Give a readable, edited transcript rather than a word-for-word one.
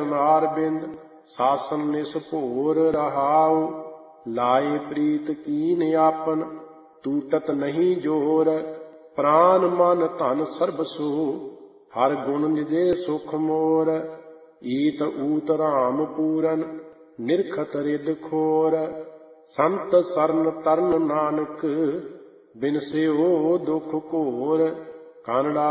ਚਰਨਾਰ ਬਿੰਦ ਸਾਸਨ ਨਿਸ ਭੋਰ ਰਹਾਉ। ਲਾਏ ਪ੍ਰੀਤ ਕੀਨ ਆਪਨ ਟੂਟਤ ਨਹੀਂ ਜੋਰ। ਪ੍ਰਾਨ ਮਨ ਧਨ ਸਰਬ ਸੋ ਹਰ ਗੁਣ ਨਿਜੇ ਸੁਖ ਮੋਰ। ਈਤ ਊਤ ਰਾਮ ਪੂਰਨ ਨਿਰਖਤ ਰਿਦ ਖੋਰ। ਸੰਤ ਸਰਨ ਤਰਨ ਨਾਨਕ ਬਿਨਸਿਓ ਦੁਖ ਘੋਰ। ਕਾਨੜਾ